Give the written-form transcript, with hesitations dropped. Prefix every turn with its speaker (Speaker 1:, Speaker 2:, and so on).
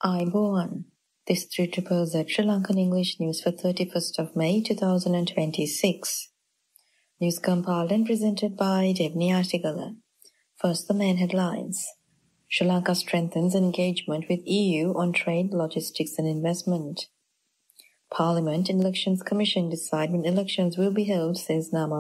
Speaker 1: Ayubowan. This 3ZZZ Sri Lankan English News for 31st of May 2026. News compiled and presented by Devni Artigala. First, the main headlines. Sri Lanka strengthens engagement with EU on trade, logistics and investment. Parliament and Elections Commission decide when elections will be held, says Nama